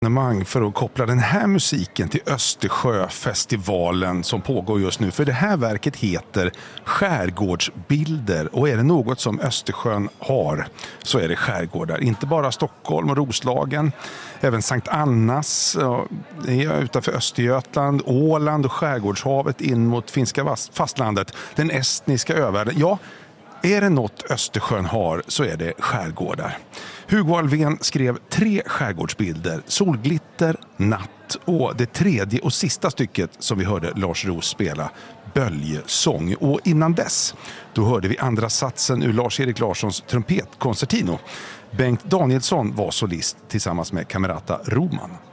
För att koppla den här musiken till Östersjöfestivalen som pågår just nu. För det här verket heter Skärgårdsbilder, och är det något som Östersjön har så är det skärgårdar. Inte bara Stockholm och Roslagen, även Sankt Annas utanför Östergötland, Åland och Skärgårdshavet in mot finska fastlandet, den estniska övärlden. Ja, är det något Östersjön har så är det skärgårdar. Hugo Alfvén skrev 3 skärgårdsbilder, Solglitter, Natt och det tredje och sista stycket som vi hörde Lars Roos spela, Böljesång. Och innan dess, då hörde vi andra satsen ur Lars-Erik Larssons trumpetkoncertino. Bengt Danielsson var solist tillsammans med Camerata Roman.